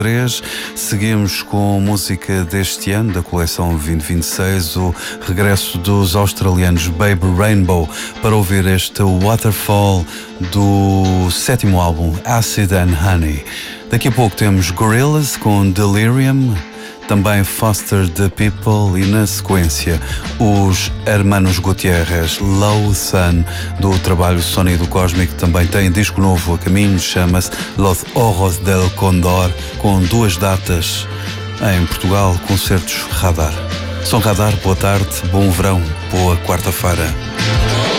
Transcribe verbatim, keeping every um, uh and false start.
três. Seguimos com música deste ano, da coleção vinte vinte e seis, o regresso dos australianos Baby Rainbow, para ouvir este Waterfall do sétimo álbum Acid and Honey. Daqui a pouco temos Gorillaz com Delirium, também Foster the People e, na sequência, os Hermanos Gutierrez, Low Sun, do trabalho Sonido Cósmico. Também tem disco novo a caminho, chama-se Los Ojos del Condor, com duas datas em Portugal, concertos Radar. Som Radar, boa tarde, bom verão, boa quarta-feira.